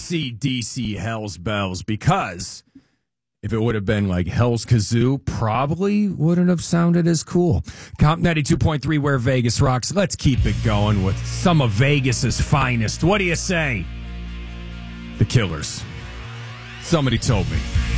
AC/DC Hell's Bells, because if it would have been like Hell's Kazoo, probably wouldn't have sounded as cool. Comp 92.3, where Vegas rocks. Let's keep it going with some of Vegas's finest. What do you say? The Killers. Somebody told me.